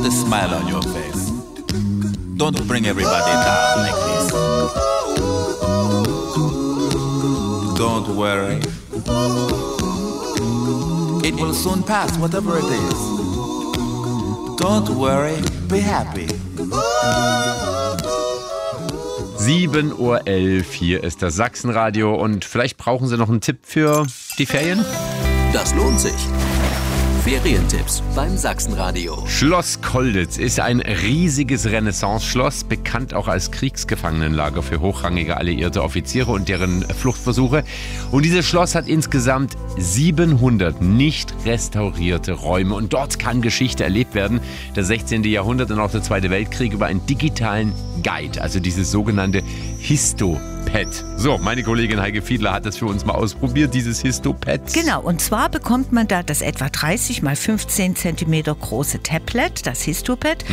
Put a smile on your face. Don't bring everybody down like this. Don't worry. It will soon pass, whatever it is. Don't worry, be happy. 7:11 Uhr, hier ist das Sachsenradio und vielleicht brauchen Sie noch einen Tipp für die Ferien? Das lohnt sich. Ferientipps beim Sachsenradio. Schloss Kolditz ist ein riesiges Renaissance-Schloss, bekannt auch als Kriegsgefangenenlager für hochrangige alliierte Offiziere und deren Fluchtversuche. Und dieses Schloss hat insgesamt 700 nicht restaurierte Räume. Und dort kann Geschichte erlebt werden. Das 16. Jahrhundert und auch der Zweite Weltkrieg über einen digitalen Guide, also dieses sogenannte Histopad. So, meine Kollegin Heike Fiedler hat das für uns mal ausprobiert, dieses Histopad. Genau, und zwar bekommt man da das etwa 30 x 15 cm große Tablet, das Histopad.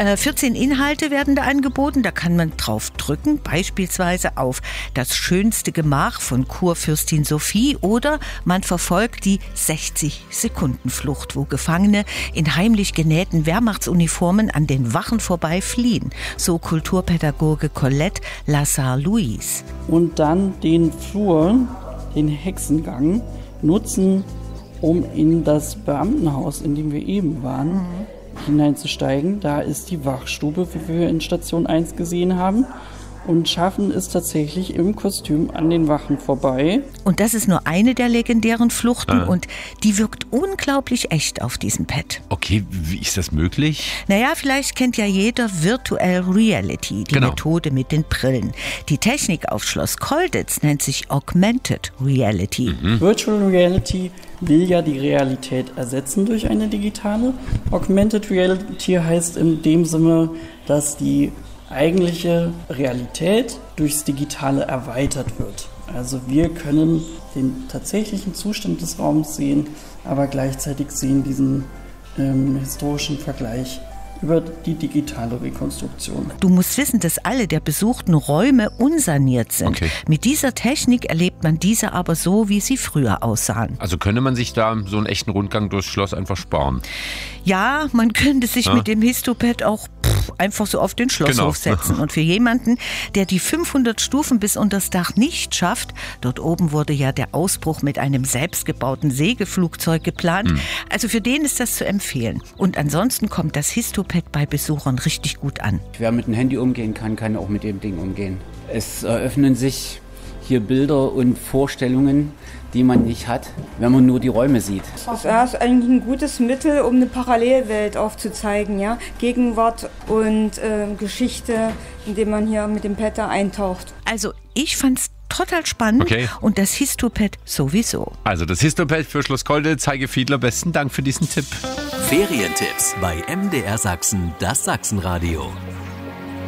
14 Inhalte werden da angeboten, da kann man drauf drücken, beispielsweise auf das schönste Gemach von Kurfürstin Sophie, oder man verfolgt die 60-Sekunden-Flucht, wo Gefangene in heimlich genähten Wehrmachtsuniformen an den Wachen vorbei fliehen, so Kulturpädagoge Colette Lassar-Louis. Und dann den Flur, den Hexengang, nutzen, um in das Beamtenhaus, in dem wir eben waren, hineinzusteigen. Da ist die Wachstube, wie wir in Station 1 gesehen haben. Und schaffen es tatsächlich im Kostüm an den Wachen vorbei. Und das ist nur eine der legendären Fluchten und die wirkt unglaublich echt auf diesem Pad. Okay, wie ist das möglich? Naja, vielleicht kennt ja jeder Virtual Reality, die Methode mit den Brillen. Die Technik auf Schloss Kolditz nennt sich Augmented Reality. Virtual Reality will ja die Realität ersetzen durch eine digitale. Augmented Reality heißt in dem Sinne, dass die eigentliche Realität durchs Digitale erweitert wird. Also wir können den tatsächlichen Zustand des Raums sehen, aber gleichzeitig sehen diesen historischen Vergleich über die digitale Rekonstruktion. Du musst wissen, dass alle der besuchten Räume unsaniert sind. Okay. Mit dieser Technik erlebt man diese aber so, wie sie früher aussahen. Also könnte man sich da so einen echten Rundgang durchs Schloss einfach sparen? Ja, man könnte sich mit dem Histopad auch einfach so auf den Schlosshof setzen. Und für jemanden, der die 500 Stufen bis unters Dach nicht schafft, dort oben wurde ja der Ausbruch mit einem selbstgebauten Segelflugzeug geplant, also für den ist das zu empfehlen. Und ansonsten kommt das Histopad bei Besuchern richtig gut an. Wer mit dem Handy umgehen kann, kann auch mit dem Ding umgehen. Es eröffnen sich hier Bilder und Vorstellungen, die man nicht hat, wenn man nur die Räume sieht. Das ist eigentlich ein gutes Mittel, um eine Parallelwelt aufzuzeigen, ja? Gegenwart und Geschichte, indem man hier mit dem Pad da eintaucht. Also ich fand's total spannend und das Histopad sowieso. Also das Histopad für Schloss Kolditz. Heike Fiedler, besten Dank für diesen Tipp. Ferientipps bei MDR Sachsen, das Sachsenradio.